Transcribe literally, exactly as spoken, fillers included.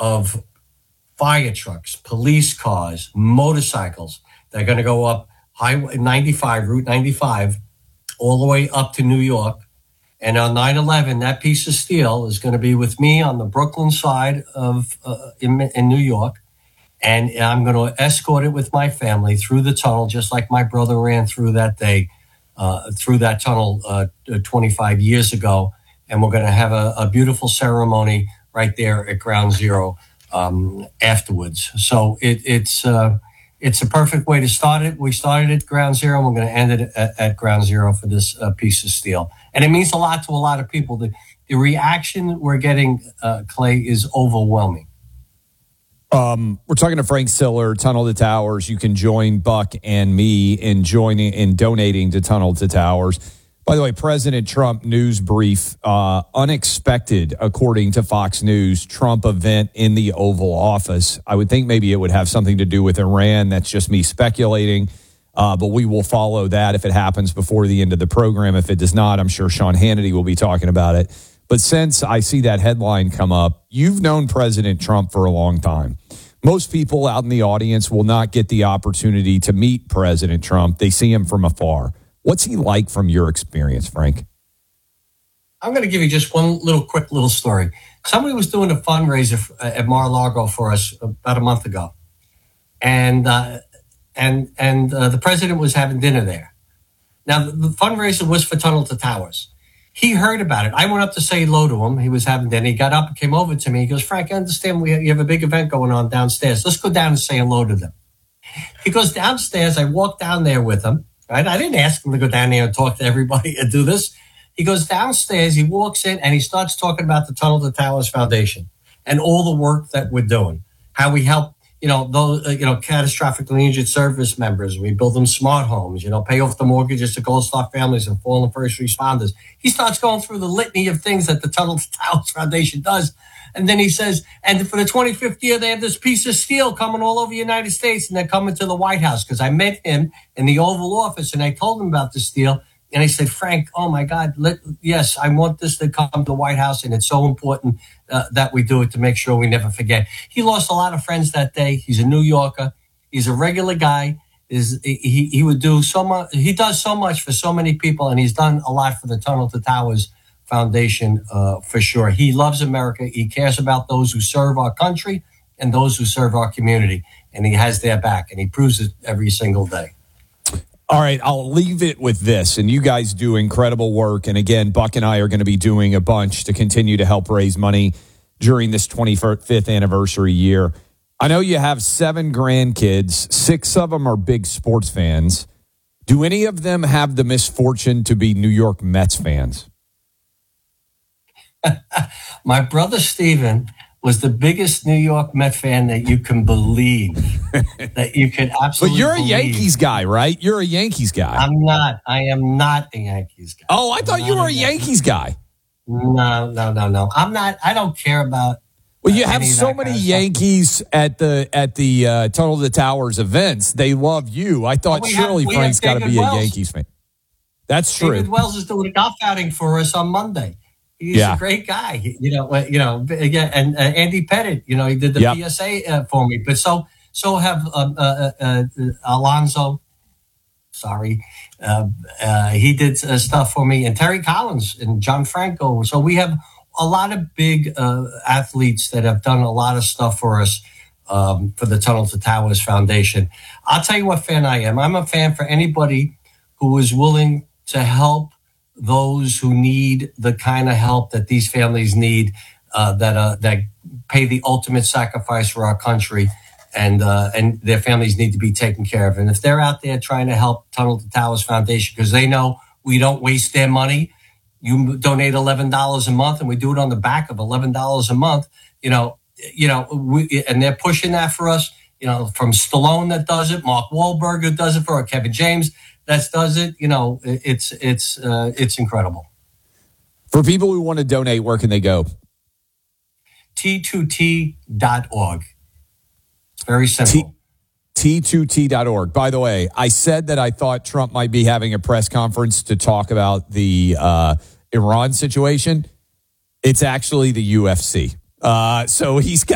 of fire trucks, police cars, motorcycles. They're going to go up Highway ninety-five, Route ninety-five, all the way up to New York. And on nine eleven, that piece of steel is going to be with me on the Brooklyn side of uh, in, in New York. And I'm going to escort it with my family through the tunnel, just like my brother ran through that day, uh, through that tunnel uh, twenty-five years ago. And we're going to have a, a beautiful ceremony right there at Ground Zero um, afterwards. So it, it's uh, it's a perfect way to start it. We started at Ground Zero, and we're going to end it at, at Ground Zero for this uh, piece of steel. And it means a lot to a lot of people. The, the reaction we're getting, uh, Clay, is overwhelming. Um, we're talking to Frank Siller, Tunnel to Towers. You can join Buck and me in joining in donating to Tunnel to Towers. By the way, President Trump news brief, uh, unexpected, according to Fox News, Trump event in the Oval Office. I would think maybe it would have something to do with Iran. That's just me speculating. Uh, but we will follow that if it happens before the end of the program. If it does not, I'm sure Sean Hannity will be talking about it. But since I see that headline come up, you've known President Trump for a long time. Most people out in the audience will not get the opportunity to meet President Trump. They see him from afar. What's he like from your experience, Frank? I'm going to give you just one little quick little story. Somebody was doing a fundraiser at Mar-a-Lago for us about a month ago. And uh, and and uh, the president was having dinner there. Now, the, the fundraiser was for Tunnel to Towers. He heard about it. I went up to say hello to him. He was having dinner. He got up and came over to me. He goes, Frank, I understand we have, you have a big event going on downstairs. Let's go down and say hello to them. He goes downstairs. I walked down there with him. Right? I didn't ask him to go down there and talk to everybody and do this. He goes downstairs. He walks in and he starts talking about the Tunnel to Towers Foundation and all the work that we're doing, how we help, you know, those, uh, you know, catastrophically injured service members. We build them smart homes, you know, pay off the mortgages to Gold Star families and fallen first responders. He starts going through the litany of things that the Tunnel to Towers Foundation does. And then he says, and for the twenty-fifth year, they have this piece of steel coming all over the United States, and they're coming to the White House. Because I met him in the Oval Office, and I told him about the steel. And I said, Frank, oh, my God, let, yes, I want this to come to the White House, and it's so important uh, that we do it to make sure we never forget. He lost a lot of friends that day. He's a New Yorker. He's a regular guy. Is he, he would do so much. He does so much for so many people, and he's done a lot for the Tunnel to Towers Foundation uh, for sure. He loves America. He cares about those who serve our country and those who serve our community, and he has their back, and he proves it every single day. All right, I'll leave it with this, and you guys do incredible work. And again, Buck and I are going to be doing a bunch to continue to help raise money during this twenty-fifth anniversary year. I know you have seven grandkids. Six of them are big sports fans. Do any of them have the misfortune to be New York Mets fans? My brother Steven was the biggest New York Met fan that you can believe, that you can absolutely But you're a believe. Yankees guy, right? You're a Yankees guy. I'm not. I am not a Yankees guy. Oh, I thought I'm you were a Yankees. Yankees guy. No, no, no, no. I'm not. I don't care about. Well, you uh, have any of so that many kind of Yankees at the at the uh, Tunnel to Towers events. They love you. I thought Well, we have- surely we Frank's have got to David be Wells. a Yankees fan. That's true. David Wells is doing a golf outing for us on Monday. He's Yeah. a great guy, you know. uh, You know, again, and uh, Andy Pettit, you know, he did the Yep. P S A uh, for me. But so so have um, uh, uh, uh, Alonzo. Sorry, uh, uh, he did uh, stuff for me, and Terry Collins and John Franco. So we have a lot of big uh, athletes that have done a lot of stuff for us um, for the Tunnel to Towers Foundation. I'll tell you what fan I am. I'm a fan for anybody who is willing to help those who need the kind of help that these families need, uh, that uh, that pay the ultimate sacrifice for our country, and uh, and their families need to be taken care of. And if they're out there trying to help Tunnel to Towers Foundation because they know we don't waste their money, you donate eleven dollars a month, and we do it on the back of eleven dollars a month. You know, you know, we, and they're pushing that for us. You know, from Stallone that does it, Mark Wahlberg that does it for it, Kevin James that does it. You know, it's it's uh, it's incredible. For people who want to donate, where can they go? T two T dot org. It's very simple. T two T dot org. By the way, I said that I thought Trump might be having a press conference to talk about the uh, Iran situation. It's actually the U F C. Uh, so he's got